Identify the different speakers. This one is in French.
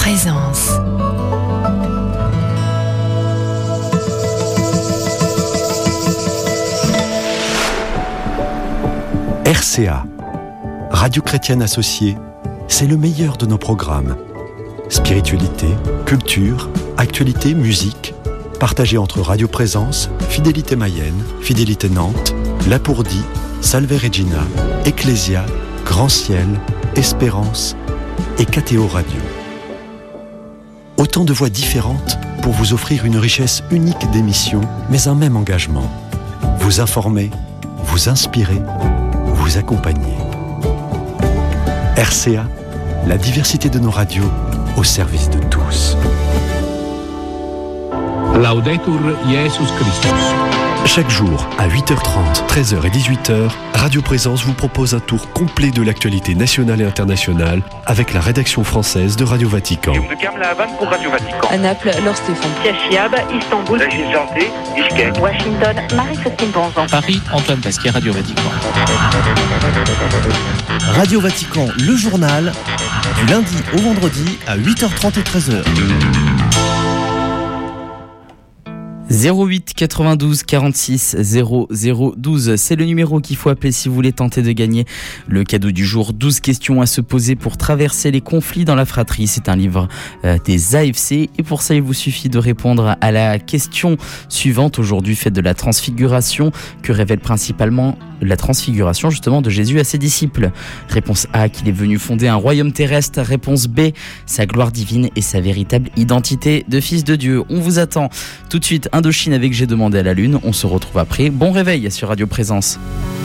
Speaker 1: Présence.
Speaker 2: RCA, Radio Chrétienne Associée, c'est le meilleur de nos programmes. Spiritualité, culture, actualité, musique, partagés entre Radio Présence, Fidélité Mayenne, Fidélité Nantes, Lapourdie, Salve Regina, Ecclésia, Grand Ciel, Espérance et KTO Radio. Autant de voix différentes pour vous offrir une richesse unique d'émissions, mais un même engagement. Vous informer, vous inspirer, vous accompagner. RCA, la diversité de nos radios au service de tous.
Speaker 3: Laudetur Jesus Christus.
Speaker 2: Chaque jour, à 8h30, 13h et 18h, Radio Présence vous propose un tour complet de l'actualité nationale et internationale avec la rédaction française de Radio Vatican.
Speaker 4: Pour Radio Vatican.
Speaker 5: À Naples, Laure Stéphane.
Speaker 6: Fiab, Istanbul,
Speaker 4: Régine Janté, Bishkek,
Speaker 6: Washington, Marie-Christine Bonzan.
Speaker 7: Paris, Antoine Pasquier, Radio Vatican.
Speaker 8: Radio Vatican, le journal, du lundi au vendredi à 8h30 et 13h.
Speaker 9: 08 92 46 00 12, c'est le numéro qu'il faut appeler si vous voulez tenter de gagner le cadeau du jour. 12 questions à se poser pour traverser les conflits dans la fratrie. C'est un livre des AFC et pour ça il vous suffit de répondre à la question suivante. Aujourd'hui, fête de la transfiguration, que révèle principalement la transfiguration justement de Jésus à ses disciples. Réponse A, qu'il est venu fonder un royaume terrestre. Réponse B, sa gloire divine et sa véritable identité de fils de Dieu. On vous attend tout de suite. Indochine avec J'ai demandé à la lune. On se retrouve après. Bon réveil sur Radio Présence.